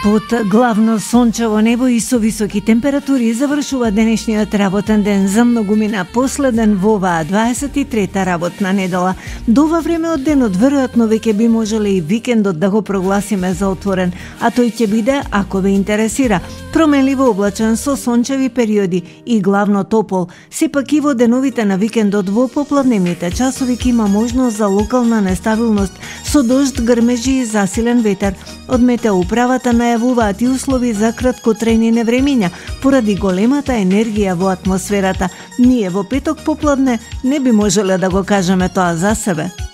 Под главно сончево небо и со високи температури завршува денешниот работен ден за многумина последен во оваа 23-та работна недела. До ова време од денот веројатно веќе би можеле и викендот да го прогласиме за отворен, а тој ќе биде, ако ве интересира, променливо облачен со сончеви периоди и главно топол. Сепак и во деновите на викендот во попладневните часови ќе има можност за локална нестабилност со дожд, грмежи и засилен ветер. Од метеоуправата најавуваат и услови за краткотрајни невремиња поради големата енергија во атмосферата. Ние во петок попладне не би можеле да го кажеме тоа за себе.